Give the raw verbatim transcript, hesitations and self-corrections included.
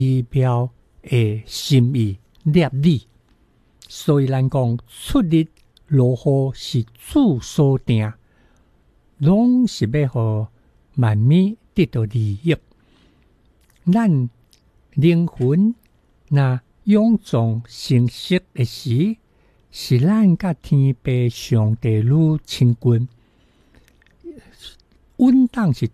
标的心意立理。所以咱讲出日落雨是主所定，拢是要互万民得到利益。咱灵魂若仰仗成色的时，是咱甲天父上帝愈亲近。稳当是